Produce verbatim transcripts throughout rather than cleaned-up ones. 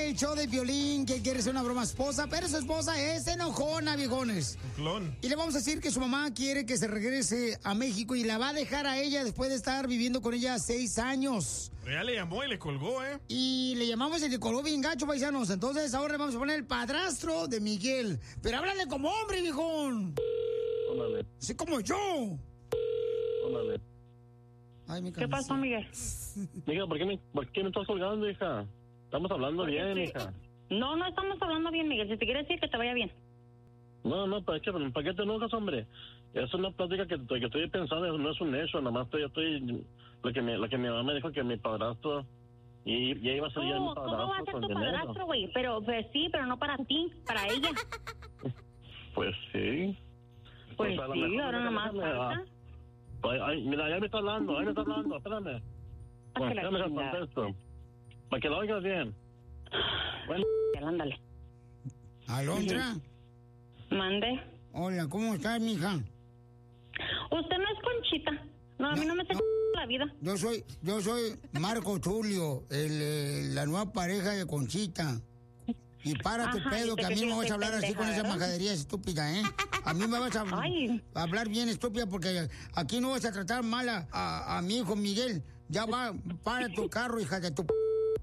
el show de Piolín que quiere hacer una broma a su esposa, pero su esposa es enojona, viejones. Un clon. Y le vamos a decir que su mamá quiere que se regrese a México y la va a dejar a ella después de estar viviendo con ella seis años. Ya le llamó y le colgó, ¿eh? Y le llamamos y le colgó bien gacho, paisanos. Entonces ahora le vamos a poner el padrastro de Miguel. Pero háblale como hombre, viejón. Óndale. Sí, como yo. Óndale. Ay, mi ¿Qué pasó, Miguel? Hija, ¿por qué me, por qué me estás colgando, hija? Estamos hablando bien, sí. hija. No, no estamos hablando bien, Miguel. Si te quieres decir que te vaya bien. No, no, ¿para qué, ¿para qué te enojas, hombre? Es una plática que, que estoy pensando, no es un hecho, nada más estoy, estoy lo que me, lo que mi mamá me dijo que mi padrastro, y ya iba a ser ya mi No, ¿cómo va a padrastro ser con tu dinero. padrastro, güey? Pero, pues sí, pero no para ti, para ella. Pues sí. Pues a lo sí, mejor ahora déjame- nomás déjame- falta. Ay, ay, mira, ya me está hablando, ahí me está hablando, espérame. Bueno, la déjame chingada. contesto. Para que lo oigas bien. Bueno. Ándale. Alondra. Mande. Hola, ¿cómo estás, mija? Usted no es Conchita. No, a mí no me hace la vida. Yo soy, yo soy Marco Tulio, el, eh, la nueva pareja de Conchita. Y para tu Ajá, pedo, y que te a mí no me vas a crees hablar así pendeja, con esa ¿verdad? majadería estúpida, ¿eh? A mí me vas a, Ay. a hablar bien estúpida porque aquí no vas a tratar mal a, a, a mi hijo Miguel. Ya va, para tu carro, hija de tu... p-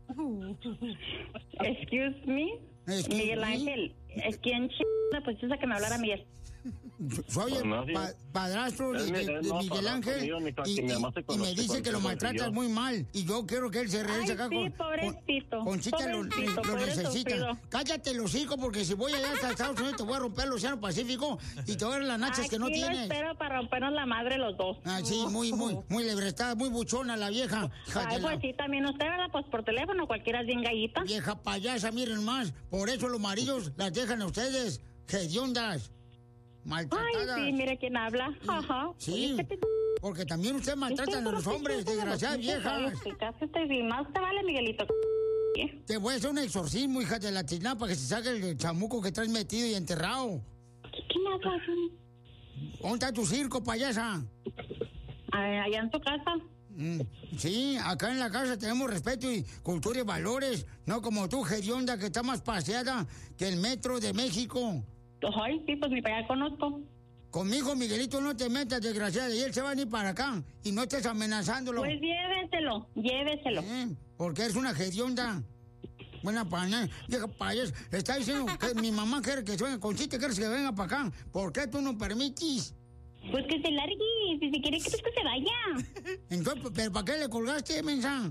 Excuse me. Excuse Miguel me. Ángel, ¿es quién ch... pues esa que me hablara Miguel? Soy el Nadie. pa- padrastro de, Él me- de- él de no, Miguel padrastro Ángel mío, mi ca- y, que mi y- mamá se y me conoce dice con- que lo se maltratas consiguió. muy mal y yo quiero que él se regrese Ay, acá sí, con, pobrecito, con Conchita lo, pobrecito, lo pobre necesita. estúpido. Cállate los hijos porque si voy allá hasta Estados Unidos te voy a romper el océano Pacífico y te voy a dar las nachas que no Aquí lo tienes. espero para rompernos la madre los dos. Ah, sí, muy, muy, muy lebrestada, muy buchona la vieja. Hija Ay, de la pues sí, también usted, ¿verdad? Pues por teléfono, cualquiera es bien gallita. vieja payasa, miren más. Por eso los maridos las dejan a ustedes, hediondas, maltratadas. Ay, sí, mire quién habla. Ajá. Sí, porque también ustedes maltratan a los hombres, desgraciadas viejas. Y más te vale, Miguelito. Te voy a hacer un exorcismo, hija de la china, para que se saque el chamuco que traes metido y enterrado. ¿Qué me haces? ¿Dónde está tu circo, payasa? Allá en tu casa. Mm, sí, acá en la casa tenemos respeto y cultura y valores, no como tú, hedionda, que está más paseada que el metro de México. Ay, sí, pues ni para allá conozco. Conmigo, Miguelito, no te metas, desgraciada, y él se va a ir para acá, y no estés amenazándolo. Pues lléveselo, lléveselo. ¿Eh? Porque eres una hedionda. Buena pana, vieja payas. Le está diciendo que mi mamá quiere que se venga con Conchita, quieres que venga para acá. ¿Por qué tú no permites? Pues que se largue, si se quiere que, pues que se vaya. Entonces, ¿pero para qué le colgaste, mensa?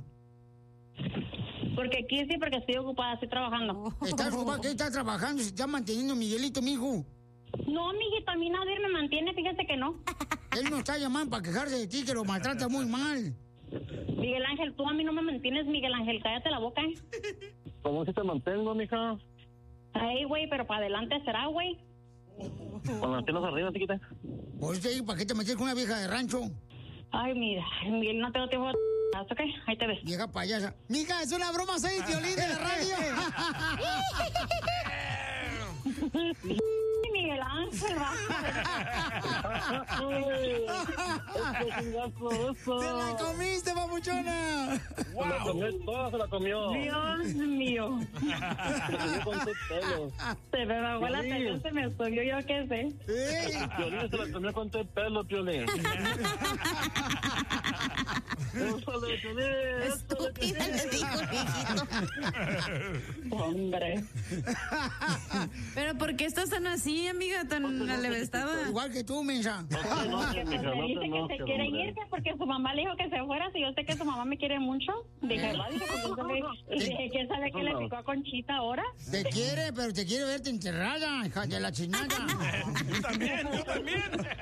Porque aquí sí, porque estoy ocupada, estoy trabajando. ¿Estás ocupada? ¿Qué estás trabajando? Se está manteniendo Miguelito, mijo. No, amiguito, a mí nadie me mantiene, fíjate que no. Él no está llamando para quejarse de ti, que lo maltrata muy mal. Miguel Ángel, tú a mí no me mantienes, Miguel Ángel, cállate la boca, ¿eh? ¿Cómo si te mantengo, mija? Ay, güey, pero para adelante será, güey. Con las piernas arriba, chiquita. Por eso te digo, ¿para qué te metes con una vieja de rancho? Ay, mira, Miguel, no tengo tiempo de... ¿Ok? Ahí te ves. Vieja payasa. Mija, es una broma, soy el Piolín de la radio. Miguel Ángel, va. ¡Te la comiste, papuchona! Se la comió toda, se la comió. Dios mío. Se la comió con tu pelo. Se me bajó la Piolín. pelo, se me subió, yo qué sé. Piolín se la comió con tu pelo, Piolín. Úsale, Piolín. Estúpida, le dijo, viejito. Hombre. Pero ¿por qué estás tan así, amiga, tan alevestada? Igual que tú, mensa. No te enojes, Pues mija, me no te dice que enojes, se quiere hombre. ir, que porque su mamá le dijo que se fuera. Si yo sé que su mamá me quiere mucho, dije, va, dije, pues, yo sabe- y dije, ¿quién sabe qué le picó a Conchita ahora? Te quiere, pero te quiere verte enterrada, hija de la chinada. Yo también, yo también.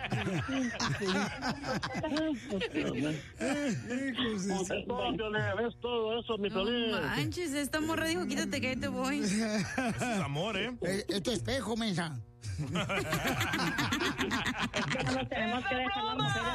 Es todo, Piolín, es todo eso, mi No Piolín. manches, esta morra dijo, quítate que ahí te voy. Eso es amor, ¿eh? Es, es tu espejo, mensa. Es que no nos tenemos que dejar las mujeres